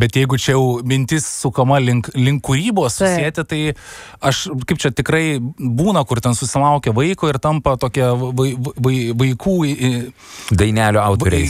Bet jeigu čia jau mintis sukama link kūrybos susėti, tai aš, kaip čia tikrai būna, kur ten susilaukia vaiko ir tampa tokia vaikų dainelio autoriais.